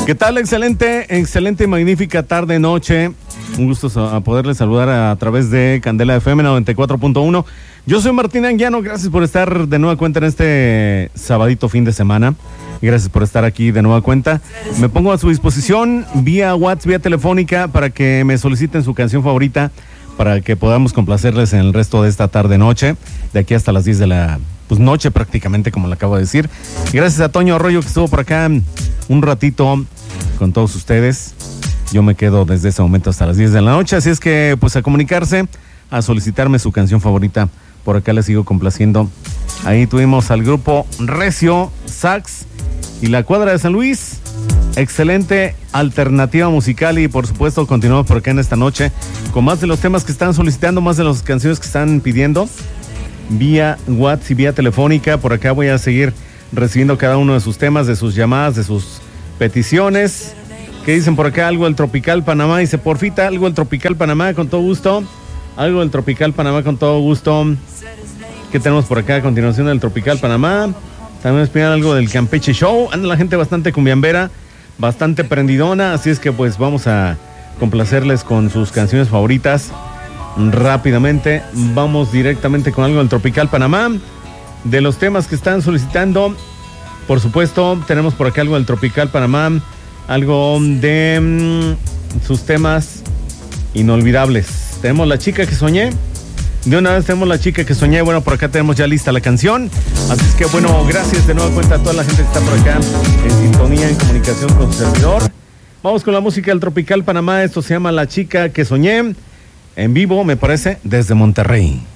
¿Qué tal? Excelente y magnífica tarde-noche. Un gusto a poderles saludar a través de Candela FM 94.1. Yo soy Martín Anguiano, gracias por estar de nueva cuenta en este sabadito fin de semana. Gracias por estar aquí de nueva cuenta. Me pongo a su disposición vía WhatsApp, vía telefónica, para que me soliciten su canción favorita, para que podamos complacerles en el resto de esta tarde-noche, de aquí hasta las 10 de la noche prácticamente, como le acabo de decir. Gracias a Toño Arroyo, que estuvo por acá un ratito con todos ustedes. Yo me quedo desde ese momento hasta las 10 de la noche, así es que pues a comunicarse, a solicitarme su canción favorita. Por acá les sigo complaciendo. Ahí tuvimos al grupo Recio, Sax y la Cuadra de San Luis. Excelente alternativa musical, y por supuesto continuamos por acá en esta noche con más de los temas que están solicitando, más de las canciones que están pidiendo vía WhatsApp y vía telefónica. Por acá voy a seguir recibiendo cada uno de sus temas, de sus llamadas, de sus peticiones. ¿Qué dicen por acá? Algo del Tropical Panamá. Dice Porfita, algo del Tropical Panamá, con todo gusto. Algo del Tropical Panamá, con todo gusto. ¿Qué tenemos por acá a continuación del Tropical Panamá? También nos piden algo del Campeche Show. Anda la gente bastante cumbiambera, bastante prendidona, así es que pues vamos a complacerles con sus canciones favoritas. Rápidamente vamos directamente con algo del Tropical Panamá. De los temas que están solicitando, por supuesto, tenemos por acá algo del Tropical Panamá, algo de sus temas inolvidables. Tenemos La Chica que Soñé. De una vez tenemos La Chica que Soñé. Bueno, por acá tenemos ya lista la canción. Así es que bueno, gracias de nueva cuenta a toda la gente que está por acá en sintonía, en comunicación con su servidor. Vamos con la música del Tropical Panamá. Esto se llama La Chica que Soñé. En vivo, me parece, desde Monterrey.